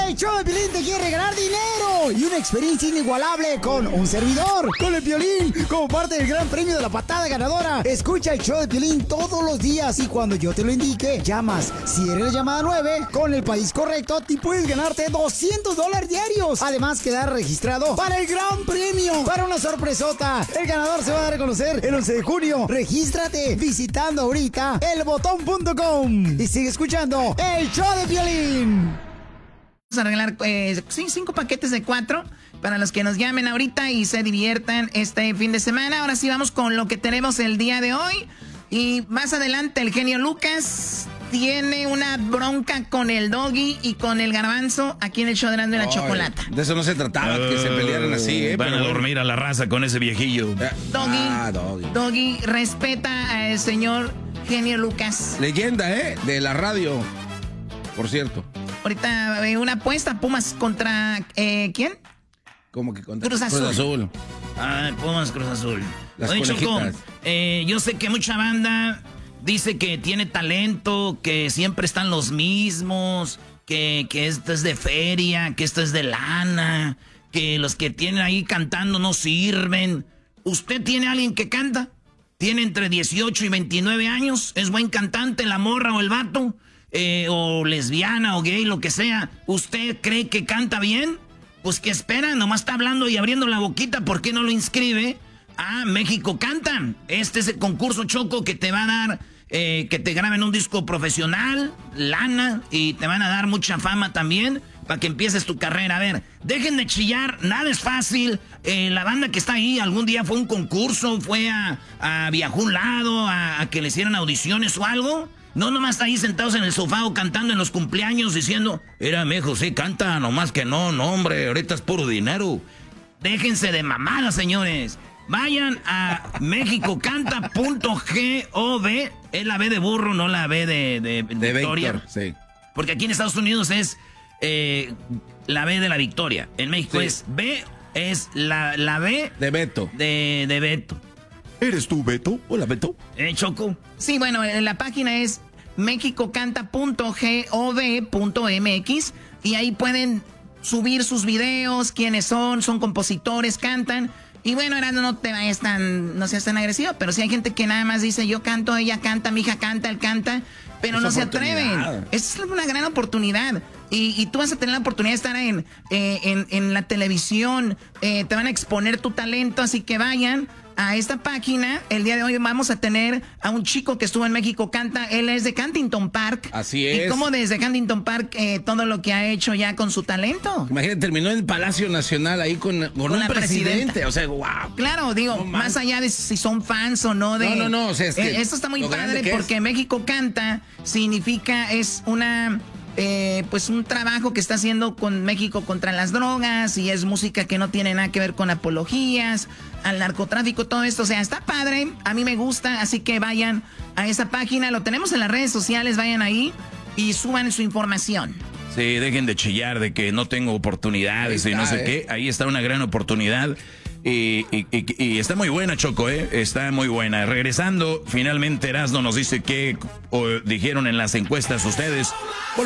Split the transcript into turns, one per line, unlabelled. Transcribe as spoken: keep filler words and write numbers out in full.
El show de Piolín te quiere regalar dinero y una experiencia inigualable con un servidor, con el Piolín, como parte del gran premio de la patada ganadora. Escucha el show de Piolín todos los días y cuando yo te lo indique, llamas. Si eres la llamada nueve, con el país correcto, te puedes ganarte doscientos dólares diarios. Además, quedar registrado para el gran premio, para una sorpresota. El ganador se va a dar a conocer el once de junio. Regístrate visitando ahorita el botón punto com y sigue escuchando el show de Piolín.
Vamos a regalar eh, cinco paquetes de cuatro para los que nos llamen ahorita y se diviertan este fin de semana. Ahora sí vamos con lo que tenemos el día de hoy. Y más adelante el genio Lucas tiene una bronca con el Doggy y con el Garbanzo aquí en el show de Erasmo y la Chocolata.
De eso no se trataba, uh, que se pelearan así, ¿eh?
Van
Pero
a dormir a la raza con ese viejillo.
Doggy,
ah, Doggy.
Doggy, respeta al señor genio Lucas.
Leyenda, ¿eh? De la radio, por cierto.
Ahorita eh, una apuesta, Pumas contra, eh, ¿quién?
¿Cómo que contra?
Cruz Azul.
Cruz Azul.
Ah, Pumas, Cruz Azul.
Las
Oye, Choco,
conejitas.
eh, yo sé que mucha banda dice que tiene talento, que siempre están los mismos, que, que esto es de feria, que esto es de lana, que los que tienen ahí cantando no sirven. ¿Usted tiene alguien que canta? ¿Tiene entre dieciocho y veintinueve años? ¿Es buen cantante la morra o el vato? Eh, o lesbiana o gay, lo que sea. ¿Usted cree que canta bien? Pues que espera, nomás está hablando y abriendo la boquita, ¿por qué no lo inscribe? Ah, México Canta. Este es el concurso, Choco, que te va a dar, eh, que te graben un disco profesional, lana, y te van a dar mucha fama también, para que empieces tu carrera. A ver, dejen de chillar, nada es fácil. Eh, la banda que está ahí algún día fue a un concurso, fue a, a viajó a un lado, a, a que le hicieran audiciones o algo. No nomás ahí sentados en el sofá o cantando en los cumpleaños diciendo, era mijo, sí canta, nomás que no, no hombre, ahorita es puro dinero. Déjense de mamadas, señores. Vayan a mexicocanta punto gov, es la B de burro, no la B de, de,
De
Victoria.
Víctor, sí.
Porque aquí en Estados Unidos es eh, la B de la Victoria. En México
Sí.
es B, es la, la B
De Beto.
de, de Beto.
¿Eres tú, Beto? Hola, Beto.
¿Eh, Choco?
Sí, bueno, la página es mexicocanta punto gov punto mx y ahí pueden subir sus videos, quiénes son, son compositores, cantan. Y bueno, ahora no te vayas tan, no seas tan agresivo, pero si hay gente que nada más dice, yo canto, ella canta, mi hija canta, él canta, pero
Es
no se
oportunidad.
atreven. Es una gran oportunidad. Y, y tú vas a tener la oportunidad de estar en, eh, en, en la televisión, eh, te van a exponer tu talento, así que vayan a esta página. El día de hoy vamos a tener a un chico que estuvo en México Canta. Él es de Huntington Park.
Así es.
Y como desde Huntington Park, eh, todo lo que ha hecho ya con su talento.
Imagínate, terminó en el Palacio Nacional ahí con, con,
Con
un
la
presidente.
presidenta.
O sea, wow.
Claro, digo,
No
más
manches.
allá de si son fans o no de...
No, no, no, o sea, es que
eh, esto está muy
lo grande
padre
que es.
porque México Canta significa, es una... Eh, pues un trabajo que está haciendo con México contra las drogas y es música que no tiene nada que ver con apologías al narcotráfico, todo esto, o sea, está padre, a mí me gusta, así que vayan a esa página, lo tenemos en las redes sociales, vayan ahí y suban su información.
Sí, dejen de chillar de que no tengo oportunidades
Ahí
y no
está,
sé
¿eh?
qué. Ahí está una gran oportunidad. Y, y- y- y está muy buena, Choco, ¿eh? Está muy buena. Regresando, finalmente Erasmo nos dice qué o, dijeron en las encuestas ustedes.